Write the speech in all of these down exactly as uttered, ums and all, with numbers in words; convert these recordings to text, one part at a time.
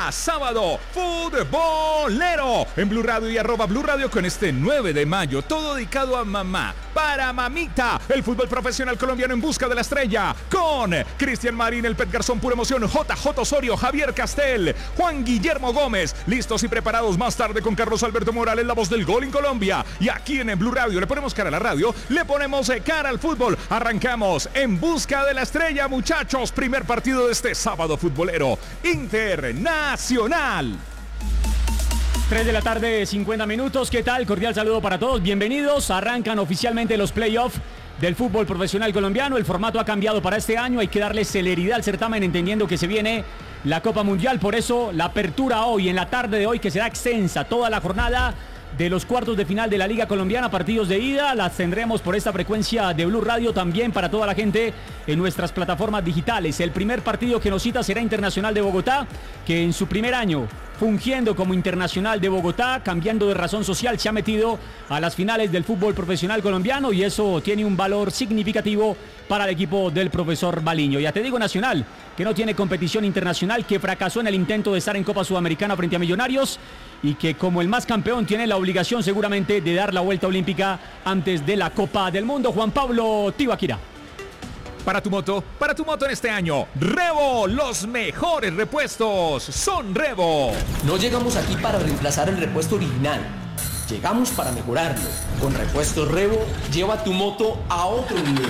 día sábado futbolero en Blue Radio y arroba Blue Radio con este nueve de mayo, todo dedicado a mamá, para mamita, el fútbol profesional colombiano en busca de la estrella, con Cristian Marín, el Pet Garzón, pura emoción, J J Osorio, Javier Castel, Juan Guillermo Gómez, listos y preparados más tarde con Carlos Alberto Morales, la voz del gol en Colombia, y aquí en Blue Radio le ponemos cara a la radio, le ponemos cara al fútbol, arrancamos en busca de la estrella, muchachos, primer partido de este sábado futbolero internacional. tres de la tarde, cincuenta minutos. ¿Qué tal? Cordial saludo para todos. Bienvenidos. Arrancan oficialmente los playoffs del fútbol profesional colombiano. El formato ha cambiado para este año. Hay que darle celeridad al certamen entendiendo que se viene la Copa Mundial. Por eso la apertura hoy, en la tarde de hoy, que será extensa toda la jornada de los cuartos de final de la Liga Colombiana, partidos de ida, las tendremos por esta frecuencia de Blue Radio, también para toda la gente en nuestras plataformas digitales. El primer partido que nos cita será Internacional de Bogotá, que en su primer año fungiendo como Internacional de Bogotá, cambiando de razón social, se ha metido a las finales del fútbol profesional colombiano y eso tiene un valor significativo para el equipo del profesor Baliño. Ya te digo, Nacional, que no tiene competición internacional, que fracasó en el intento de estar en Copa Sudamericana frente a Millonarios y que como el más campeón tiene la obligación seguramente de dar la vuelta olímpica antes de la Copa del Mundo. Juan Pablo Tibaquirá. Para tu moto, para tu moto en este año, Revo, los mejores repuestos son Revo. No llegamos aquí para reemplazar el repuesto original, llegamos para mejorarlo. Con Repuestos Revo, lleva tu moto a otro nivel.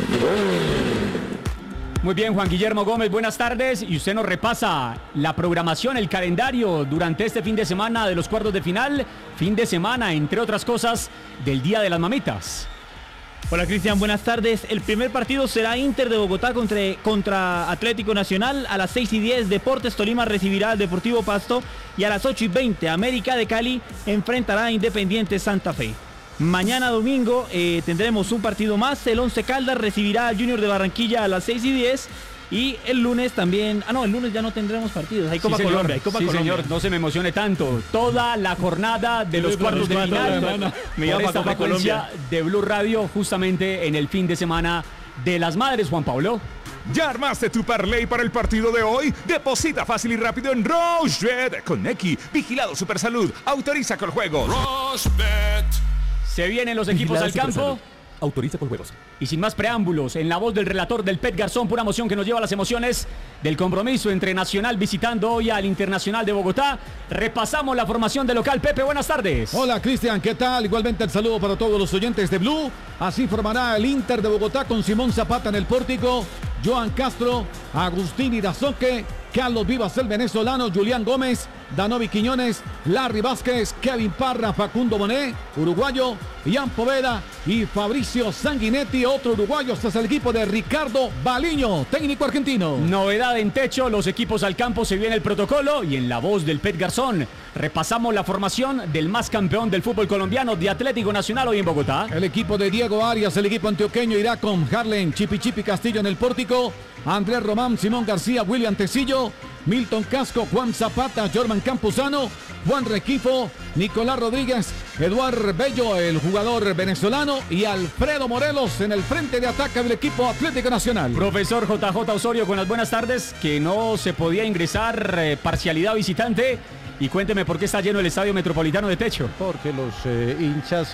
Muy bien, Juan Guillermo Gómez, buenas tardes. Y usted nos repasa la programación, el calendario durante este fin de semana de los cuartos de final. Fin de semana, entre otras cosas, del Día de las Mamitas. Hola Cristian, buenas tardes. El primer partido será Inter de Bogotá contra, contra Atlético Nacional. A las seis y diez, Deportes Tolima recibirá al Deportivo Pasto. Y a las ocho y veinte, América de Cali enfrentará a Independiente Santa Fe. Mañana domingo eh, tendremos un partido más. El Once Caldas recibirá al Junior de Barranquilla a las seis y diez. Y el lunes también, ah no, el lunes ya no tendremos partidos, hay Copa sí, Colombia, hay Copa sí, Colombia. Señor, no se me emocione tanto. Toda la jornada de los Sí, cuartos de final me por llama esta Copa frecuencia Colombia de Blue Radio, justamente en el fin de semana de las madres, Juan Pablo. ¿Ya armaste tu parlay para el partido de hoy? Deposita fácil y rápido en Rochebet con Neki, vigilado Supersalud, autoriza con juegos. Rochebet. Se vienen los equipos al campo. Autoriza con juegos. Y sin más preámbulos, en la voz del relator del Pet Garzón, pura emoción que nos lleva a las emociones del compromiso entre Nacional visitando hoy al Internacional de Bogotá. Repasamos la formación del local. Pepe, buenas tardes. Hola Cristian, ¿qué tal? Igualmente el saludo para todos los oyentes de Blue. Así formará el Inter de Bogotá con Simón Zapata en el pórtico, Joan Castro, Agustín Irazoque, Carlos Vivas el venezolano, Julián Gómez, Danovi Quiñones, Larry Vázquez, Kevin Parra, Facundo Bonet, uruguayo, Ian Poveda y Fabricio Sanguinetti, otro uruguayo. Este es el equipo de Ricardo Baliño, técnico argentino. Novedad en techo, los equipos al campo, se viene el protocolo y en la voz del Pet Garzón repasamos la formación del más campeón del fútbol colombiano, de Atlético Nacional, hoy en Bogotá. El equipo de Diego Arias, el equipo antioqueño, irá con Harlen, Chipi Chipi Castillo en el pórtico, Andrés Román, Simón García, William Tecillo, Milton Casco, Juan Zapata, Jorman Campuzano, Juan Requifo, Nicolás Rodríguez, Eduardo Bello, el jugador venezolano, y Alfredo Morelos en el frente de ataque del equipo Atlético Nacional. Profesor J J Osorio, con las buenas tardes, que no se podía ingresar, eh, parcialidad visitante. Y cuénteme por qué está lleno el Estadio Metropolitano de techo. Porque los eh, hinchas